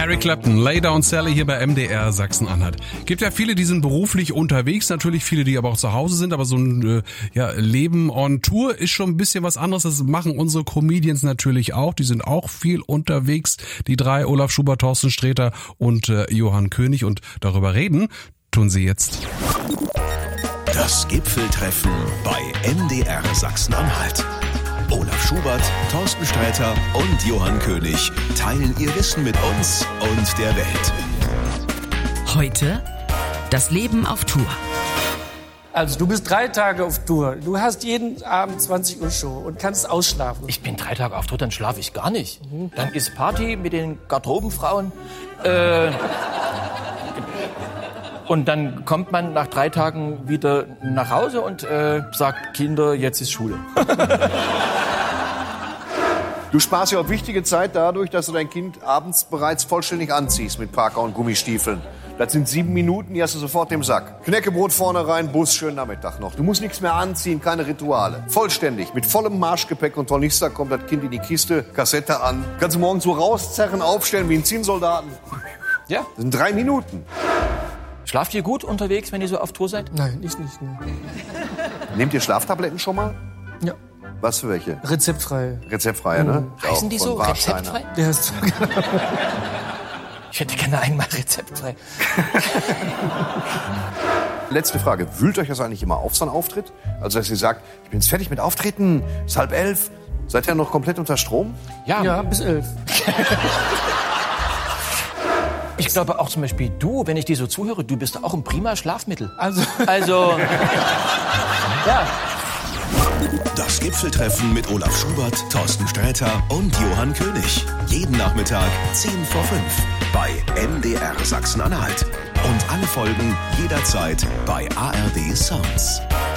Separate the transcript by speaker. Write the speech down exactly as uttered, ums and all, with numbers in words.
Speaker 1: Eric Clapton, Lay Down Sally hier bei M D R Sachsen-Anhalt. Gibt ja viele, die sind beruflich unterwegs, natürlich viele, die aber auch zu Hause sind, aber so ein äh, ja, Leben on Tour ist schon ein bisschen was anderes. Das machen unsere Comedians natürlich auch. Die sind auch viel unterwegs. Die drei, Olaf Schubert, Thorsten Sträter und äh, Johann König. Und darüber reden tun sie jetzt.
Speaker 2: Das Gipfeltreffen bei M D R Sachsen-Anhalt. Olaf Schubert, Thorsten Sträter und Johann König teilen ihr Wissen mit uns und der Welt.
Speaker 3: Heute das Leben auf Tour.
Speaker 4: Also du bist drei Tage auf Tour. Du hast jeden Abend zwanzig Uhr Show und kannst ausschlafen.
Speaker 5: Ich bin drei Tage auf Tour, dann schlafe ich gar nicht. Mhm. Dann ist Party mit den Garderobenfrauen. Äh, und dann kommt man nach drei Tagen wieder nach Hause und äh, sagt, Kinder, jetzt ist Schule.
Speaker 6: Du sparst ja auch wichtige Zeit dadurch, dass du dein Kind abends bereits vollständig anziehst mit Parker und Gummistiefeln. Das sind sieben Minuten, die hast du sofort im Sack. Knäckebrot vorne rein, Bus, schönen Nachmittag noch. Du musst nichts mehr anziehen, keine Rituale. Vollständig, mit vollem Marschgepäck und Tornister kommt das Kind in die Kiste, Kassette an. Kannst du morgens so rauszerren, aufstellen wie ein Zinnsoldaten.
Speaker 5: Ja.
Speaker 6: Das sind drei Minuten.
Speaker 5: Schlaft ihr gut unterwegs, wenn ihr so auf Tour seid?
Speaker 4: Nein, ich nicht. Ne.
Speaker 6: Nehmt ihr Schlaftabletten schon mal?
Speaker 4: Ja.
Speaker 6: Was für welche?
Speaker 4: Rezeptfrei.
Speaker 6: Rezeptfrei, ne?
Speaker 5: Mhm. Heißen die so? Rezeptfrei?
Speaker 4: Der ist
Speaker 5: Ich hätte gerne einmal rezeptfrei.
Speaker 6: Letzte Frage. Wühlt euch das eigentlich immer auf, so ein Auftritt? Also, dass ihr sagt, ich bin jetzt fertig mit Auftreten, ist halb elf. Seid ihr noch komplett unter Strom?
Speaker 5: Ja,
Speaker 4: ja bis elf.
Speaker 5: Ich glaube auch zum Beispiel du, wenn ich dir so zuhöre, du bist auch ein prima Schlafmittel.
Speaker 4: Also,
Speaker 5: also ja.
Speaker 2: Das Gipfeltreffen mit Olaf Schubert, Thorsten Sträter und Johann König. Jeden Nachmittag zehn vor fünf bei M D R Sachsen-Anhalt. Und alle Folgen jederzeit bei A R D Sounds.